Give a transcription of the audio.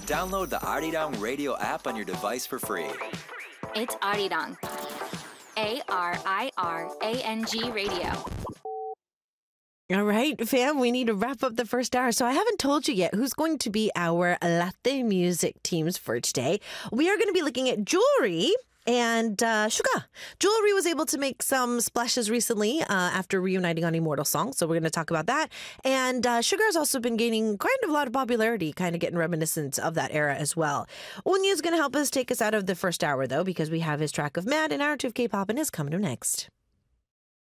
Download the Arirang Radio app on your device for free. It's Arirang. ARIRANG Radio. All right, fam, we need to wrap up the first hour. So I haven't told you yet who's going to be our latte music teams for today. We are going to be looking at jewelry. And Suga. Jewelry was able to make some splashes recently after reuniting on Immortal Song. So we're going to talk about that. And Sugar has also been gaining kind of a lot of popularity, kind of getting reminiscent of that era as well. Unya is going to help us take us out of the first hour, though, because we have his track of Mad, and hour 2 of K-pop and is coming up next.